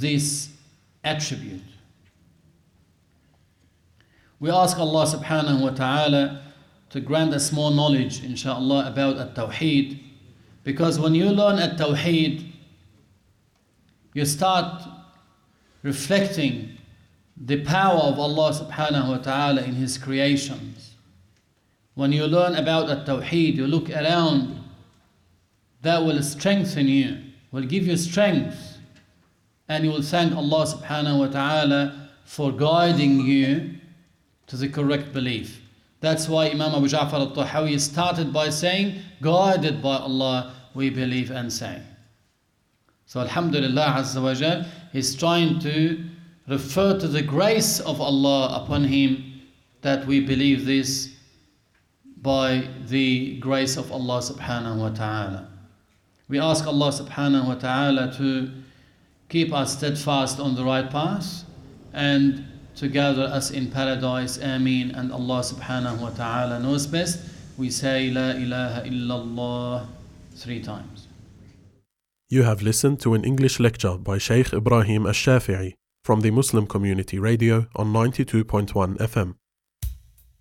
this attribute. We ask Allah subhanahu wa ta'ala to grant us more knowledge, inshaAllah, about At-Tawheed, because when you learn At-Tawheed, you start reflecting the power of Allah subhanahu wa ta'ala in His creations. When you learn about At-Tawheed, you look around, that will strengthen you, will give you strength, and you will thank Allah subhanahu wa ta'ala for guiding you to the correct belief. That's why Imam Abu Ja'far al-Tahawi started by saying, guided by Allah, we believe and say. So Alhamdulillah Azza wa Jal is trying to refer to the grace of Allah upon him, that we believe this by the grace of Allah subhanahu wa ta'ala. We ask Allah subhanahu wa ta'ala to keep us steadfast on the right path and to gather us in paradise. Ameen. And Allah subhanahu wa ta'ala knows best. We say La ilaha illallah 3 times. You have listened to an English lecture by Shaykh Ibrahim Al-Shafi'i from the Muslim Community Radio on 92.1 FM.